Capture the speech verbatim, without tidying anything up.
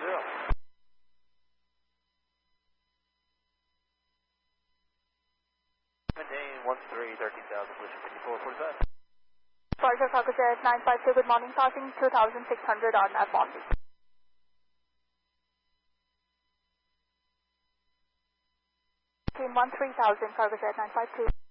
zero. Maintain one three, thirteen thousand, position fifty-four forty-five. Departure Fokker Jet nine five two, good morning, passing two thousand six hundred on that Bombay. Team one three thousand, Fokker Jet nine five two.